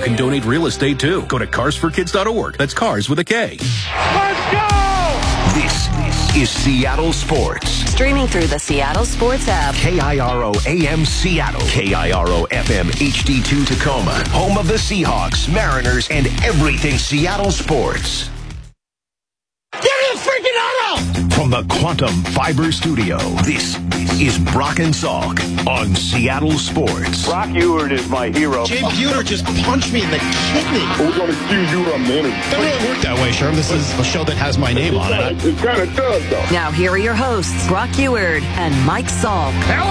can donate real estate too. Go to carsforkids.org. That's cars with a K. Let's go! This is Seattle Sports. Streaming through the Seattle Sports app. KIRO AM Seattle. KIRO FM HD2 Tacoma. Home of the Seahawks, Mariners, and everything Seattle sports. Give me a freaking auto! From the Quantum Fiber Studio, this is Brock and Salk on Seattle Sports. Brock Ewert is my hero. Jay Buhner just punched me in the kidney. We're going to accuse you of murder. Doesn't really work that way, Sherm. This is a show that has my name on it. It kind of does, though. Now here are your hosts, Brock Ewert and Mike Salk.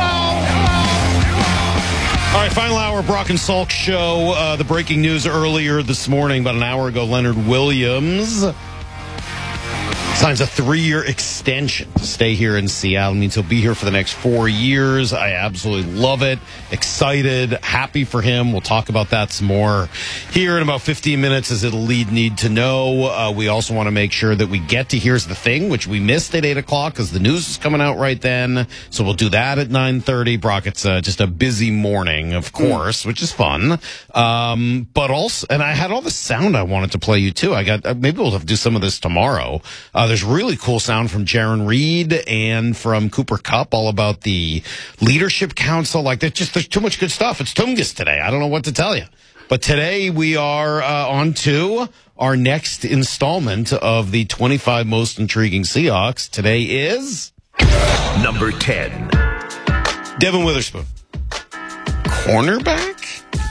All right, final hour Brock and Salk show. The breaking news earlier this morning, about an hour ago, Leonard Williams signs a 3-year extension to stay here in Seattle. It means he'll be here for the next 4 years. I absolutely love it. Excited, happy for him. We'll talk about that some more here in about 15 minutes as it'll lead Need to Know. We also want to make sure that we get to Here's the Thing, which we missed at 8 o'clock because the news is coming out right then. So we'll do that at 9:30. Brock, it's just a busy morning, of course, which is fun. But also, and I had all the sound I wanted to play you too. Maybe we'll have to do some of this tomorrow. There's really cool sound from Jaron Reed and from Cooper Kupp, all about the Leadership Council. Like, there's too much good stuff. It's Tungus today. I don't know what to tell you. But today we are on to our next installment of the 25 Most Intriguing Seahawks. Today is Number 10. Devin Witherspoon. Cornerback?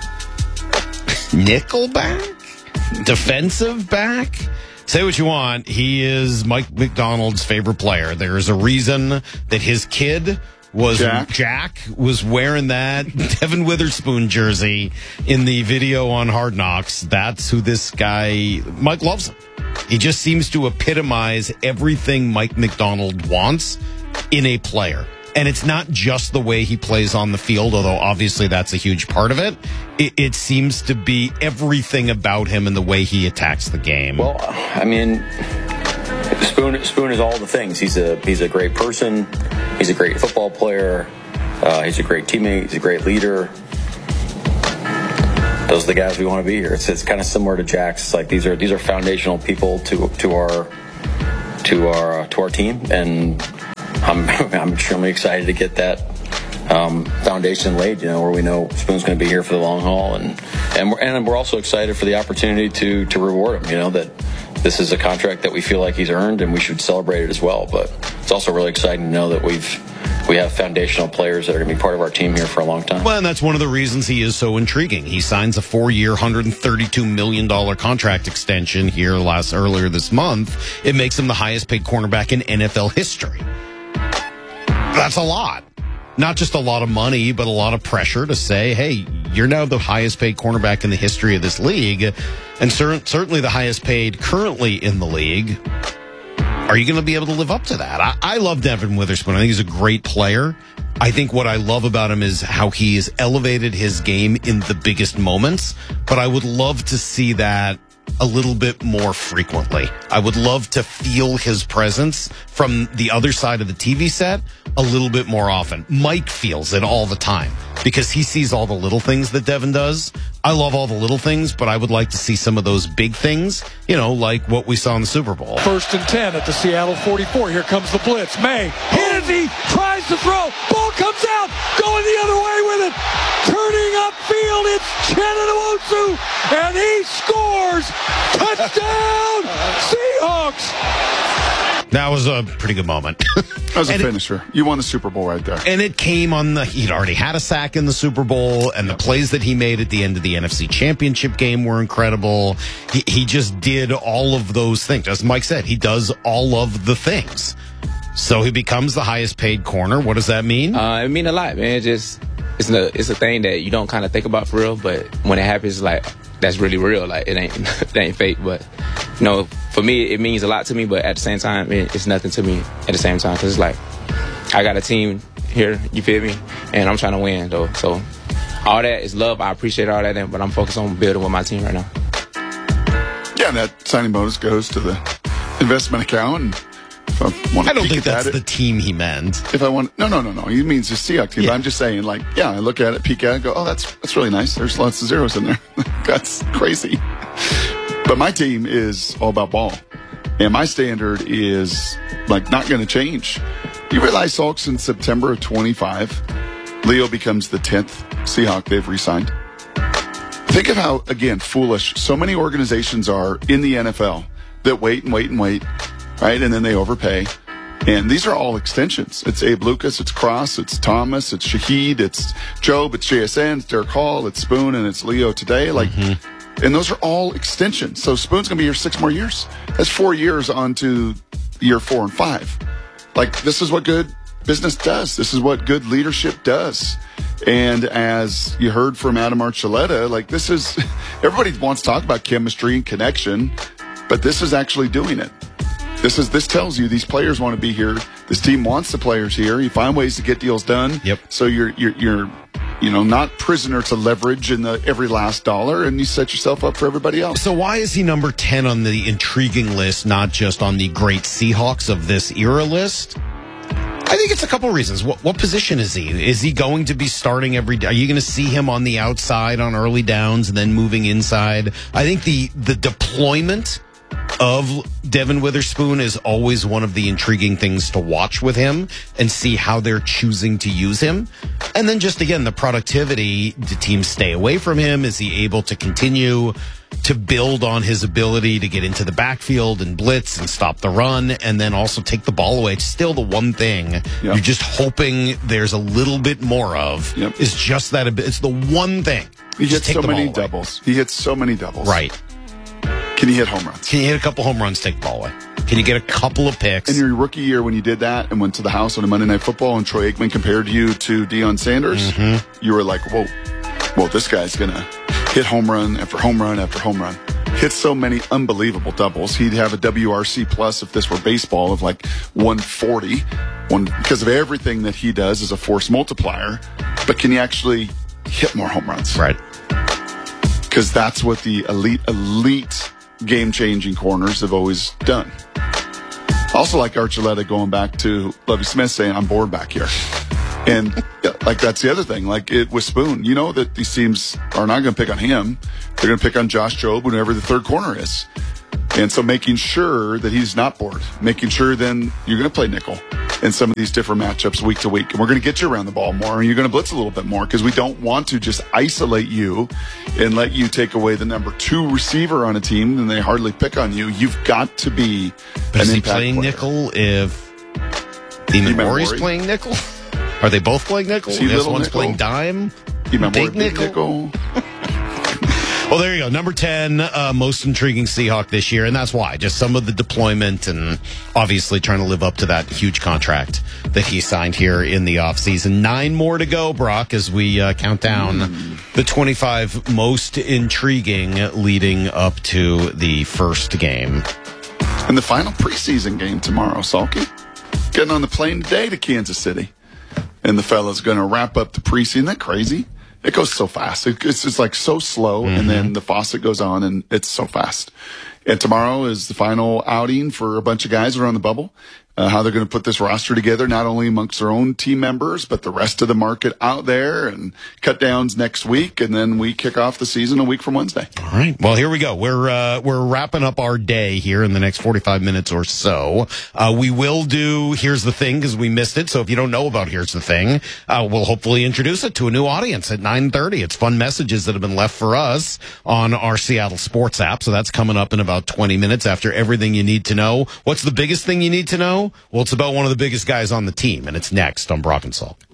Nickelback? Defensive back? Say what you want. He is Mike McDonald's favorite player. There is a reason that his kid was Jack was wearing that Devin Witherspoon jersey in the video on Hard Knocks. That's who this guy, Mike loves him. He just seems to epitomize everything Mike McDonald wants in a player. And it's not just the way he plays on the field, although obviously that's a huge part of it. It seems to be everything about him and the way he attacks the game. Well, I mean, Spoon is all the things. He's a great person. He's a great football player. He's a great teammate. He's a great leader. Those are the guys we want to be here. It's kind of similar to Jack's. It's like these are foundational people to our team, and I'm extremely excited to get that foundation laid, where we know Spoon's going to be here for the long haul, and we're also excited for the opportunity to reward him. That this is a contract that we feel like he's earned, and we should celebrate it as well. But it's also really exciting to know that we have foundational players that are going to be part of our team here for a long time. Well, and that's one of the reasons he is so intriguing. He signs a 4-year, $132 million contract extension here earlier this month. It makes him the highest paid cornerback in NFL history. That's a lot. Not just a lot of money, but a lot of pressure to say, hey, you're now the highest paid cornerback in the history of this league, and certainly the highest paid currently in the league. Are you going to be able to live up to that? I love Devin Witherspoon. I think he's a great player. I think what I love about him is how he has elevated his game in the biggest moments, but I would love to see that a little bit more frequently. I would love to feel his presence from the other side of the TV set a little bit more often. Mike feels it all the time because he sees all the little things that Devin does. I love all the little things, but I would like to see some of those big things, like what we saw in the Super Bowl. 1st and 10 at the Seattle 44. Here comes the blitz. May hit as he tries to throw. Ball comes out. Going the other way with it. Turning upfield. It's Chenna Nwosu. And he scores. Touchdown, Seahawks. That was a pretty good moment. That was a finisher. You won the Super Bowl right there. And it came on he'd already had a sack in the Super Bowl, and the plays that he made at the end of the NFC Championship game were incredible. He just did all of those things. As Mike said, he does all of the things. So he becomes the highest paid corner. What does that mean? It means a lot, man. It's a thing that you don't kind of think about for real, but when it happens, like, that's really real. Like, it ain't fake. But for me, it means a lot to me. But at the same time, it's nothing to me at the same time, because it's like I got a team here. You feel me? And I'm trying to win though. So all that is love. I appreciate all that, but I'm focused on building with my team right now. Yeah, and that signing bonus goes to the investment account. And I don't think that's the team he meant. If I want, no. He means the Seahawks team. Yeah. But I'm just saying, I look at it, peek at it, go, oh, that's really nice. There's lots of zeros in there. That's crazy. But my team is all about ball, and my standard is not going to change. You realize, Salks, in September of 25, Leo becomes the 10th Seahawk they've re-signed. Think of how, again, foolish so many organizations are in the NFL that wait, right? And then they overpay. And these are all extensions. It's Abe Lucas, it's Cross, it's Thomas, it's Shaheed, it's Job, it's JSN, it's Derek Hall, it's Spoon, and it's Leo today. And those are all extensions. So Spoon's going to be here 6 more years. That's 4 years on to year 4 and 5. This is what good business does. This is what good leadership does. And as you heard from Adam Archuleta, this is, everybody wants to talk about chemistry and connection, but this is actually doing it. This tells you these players want to be here. This team wants the players here. You find ways to get deals done. Yep. So you're not prisoner to leverage in every last dollar, and you set yourself up for everybody else. So why is he number 10 on the intriguing list, not just on the great Seahawks of this era list? I think it's a couple reasons. What position is he? Is he going to be starting every day? Are you going to see him on the outside on early downs and then moving inside? I think the deployment of Devin Witherspoon is always one of the intriguing things to watch with him and see how they're choosing to use him. And then just, again, the productivity. Do teams stay away from him? Is he able to continue to build on his ability to get into the backfield and blitz and stop the run and then also take the ball away? It's still the one thing you're just hoping there's a little bit more of is just that. It's the one thing. He hits so many doubles. Right. Can you hit home runs? Can you hit a couple home runs, take the ball away? Can you get a couple of picks? In your rookie year when you did that and went to the house on a Monday Night Football and Troy Aikman compared you to Deion Sanders, you were like, whoa, this guy's going to hit home run after home run after home run. Hit so many unbelievable doubles. He'd have a WRC plus if this were baseball of 140 because of everything that he does as a force multiplier. But can you actually hit more home runs? Right. Because that's what the elite game-changing corners have always done. Also, like Archuleta going back to Lovie Smith saying, I'm bored back here. And that's the other thing. With Spoon, that these teams are not going to pick on him. They're going to pick on Josh Jobe, whenever the third corner is. And so making sure that he's not bored, making sure then you're going to play nickel in some of these different matchups week to week. And we're going to get you around the ball more, and you're going to blitz a little bit more because we don't want to just isolate you and let you take away the number 2 receiver on a team and they hardly pick on you. You've got to be an impact playing player. Nickel if Demon Murray's playing nickel? Are they both playing nickel? Yes, one's nickel. Playing dime. Big nickel. Well, there you go. Number 10, most intriguing Seahawk this year. And that's why. Just some of the deployment and obviously trying to live up to that huge contract that he signed here in the offseason. 9 more to go, Brock, as we count down the 25 most intriguing leading up to the first game. And the final preseason game tomorrow, Salky. Getting on the plane today to Kansas City. And the fella's going to wrap up the preseason. Isn't that crazy? It goes so fast. It's just so slow, and then the faucet goes on, and it's so fast. And tomorrow is the final outing for a bunch of guys around the bubble. How they're going to put this roster together, not only amongst their own team members, but the rest of the market out there, and cut downs next week, and then we kick off the season a week from Wednesday. All right. Well, here we go. We're wrapping up our day here in the next 45 minutes or so. We will do Here's the Thing because we missed it. So if you don't know about Here's the Thing, we'll hopefully introduce it to a new audience at 9:30. It's fun messages that have been left for us on our Seattle Sports app. So that's coming up in about 20 minutes after everything you need to know. What's the biggest thing you need to know? Well, it's about one of the biggest guys on the team, and it's next on Brock and Salk.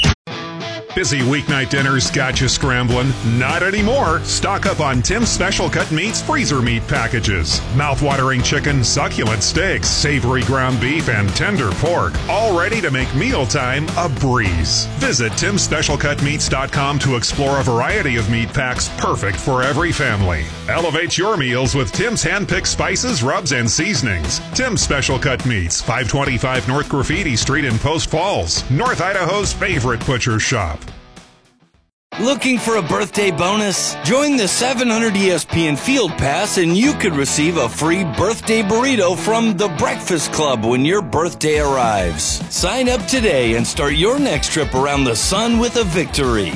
Busy weeknight dinners got you scrambling? Not anymore. Stock up on Tim's Special Cut Meats freezer meat packages. Mouth-watering chicken, succulent steaks, savory ground beef, and tender pork. All ready to make mealtime a breeze. Visit Tim'sSpecialCutMeats.com to explore a variety of meat packs perfect for every family. Elevate your meals with Tim's hand-picked spices, rubs, and seasonings. Tim's Special Cut Meats, 525 North Graffiti Street in Post Falls, North Idaho's favorite butcher shop. Looking for a birthday bonus? Join the 700 ESPN Field Pass and you could receive a free birthday burrito from The Breakfast Club when your birthday arrives. Sign up today and start your next trip around the sun with a victory.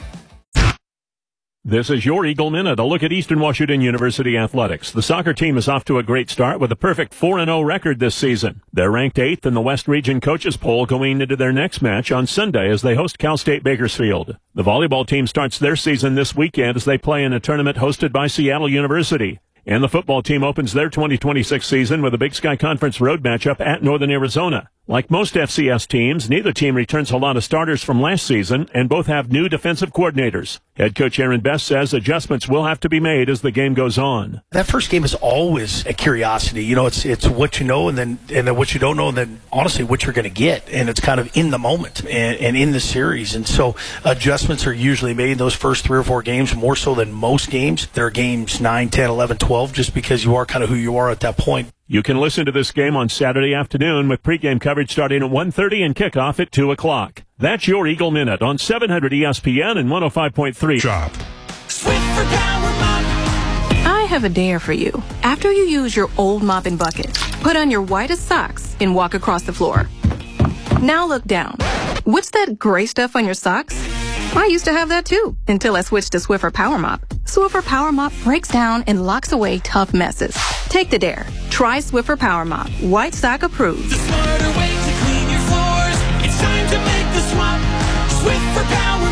This is your Eagle Minute, a look at Eastern Washington University athletics. The soccer team is off to a great start with a perfect 4-0 record this season. They're ranked 8th in the West Region Coaches Poll going into their next match on Sunday as they host Cal State Bakersfield. The volleyball team starts their season this weekend as they play in a tournament hosted by Seattle University. And the football team opens their 2026 season with a Big Sky Conference road matchup at Northern Arizona. Like most FCS teams, neither team returns a lot of starters from last season, and both have new defensive coordinators. Head coach Aaron Best says adjustments will have to be made as the game goes on. That first game is always a curiosity. You know, it's what you know and then what you don't know, and then honestly what you're going to get. And it's kind of in the moment and in the series. And so adjustments are usually made in those first 3 or 4 games, more so than most games. They're games 9, 10, 11, 12, just because you are kind of who you are at that point. You can listen to this game on Saturday afternoon with pregame coverage starting at 1:30 and kickoff at 2 o'clock. That's your Eagle Minute on 700 ESPN and 105.3. Shop. I have a dare for you. After you use your old mopping bucket, put on your whitest socks and walk across the floor. Now look down. What's that gray stuff on your socks? I used to have that too, until I switched to Swiffer Power Mop. Swiffer Power Mop breaks down and locks away tough messes. Take the dare. Try Swiffer Power Mop. White sock approved. The smarter way to clean your floors. It's time to make the swap. Swiffer Power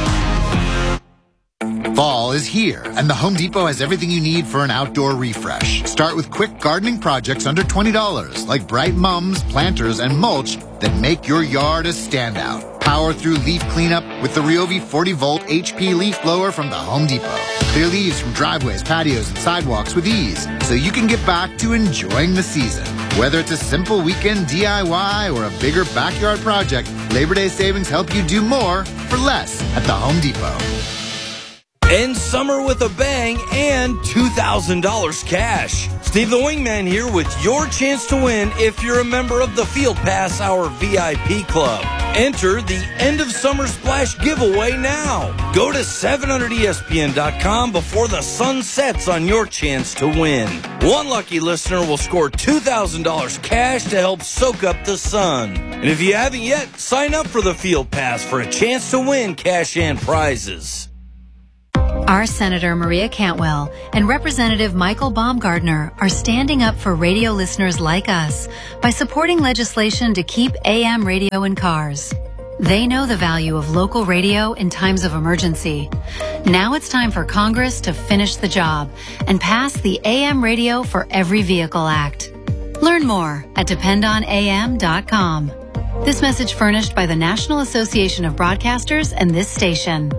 Mop. Fall is here, and the Home Depot has everything you need for an outdoor refresh. Start with quick gardening projects under $20, like bright mums, planters, and mulch that make your yard a standout. Power through leaf cleanup with the Ryobi 40-volt HP leaf blower from the Home Depot. Clear leaves from driveways, patios, and sidewalks with ease, so you can get back to enjoying the season. Whether it's a simple weekend DIY or a bigger backyard project, Labor Day savings help you do more for less at the Home Depot. End summer with a bang and $2,000 cash. Steve the Wingman here with your chance to win if you're a member of the Field Pass Hour VIP Club. Enter the End of Summer Splash giveaway now. Go to 700ESPN.com before the sun sets on your chance to win. One lucky listener will score $2,000 cash to help soak up the sun. And if you haven't yet, sign up for the Field Pass for a chance to win cash and prizes. Our Senator Maria Cantwell and Representative Michael Baumgardner are standing up for radio listeners like us by supporting legislation to keep AM radio in cars. They know the value of local radio in times of emergency. Now it's time for Congress to finish the job and pass the AM Radio for Every Vehicle Act. Learn more at dependonam.com. This message furnished by the National Association of Broadcasters and this station.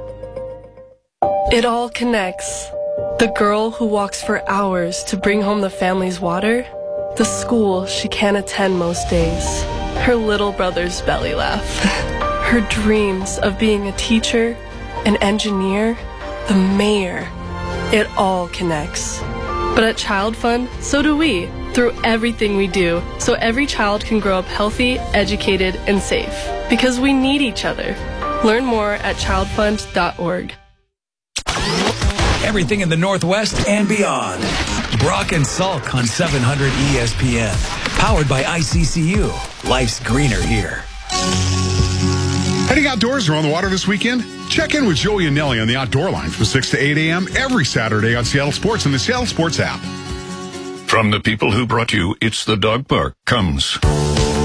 It all connects. The girl who walks for hours to bring home the family's water, the school she can't attend most days, her little brother's belly laugh, her dreams of being a teacher, an engineer, the mayor. It all connects. But at Child Fund, so do we, through everything we do, so every child can grow up healthy, educated, and safe. Because we need each other. Learn more at childfund.org. Everything in the Northwest and beyond. Brock and Salk on 700 ESPN. Powered by ICCU. Life's greener here. Heading outdoors or on the water this weekend? Check in with Joey and Nelly on the Outdoor Line from 6 to 8 a.m. every Saturday on Seattle Sports and the Seattle Sports app. From the people who brought you It's the Dog Park comes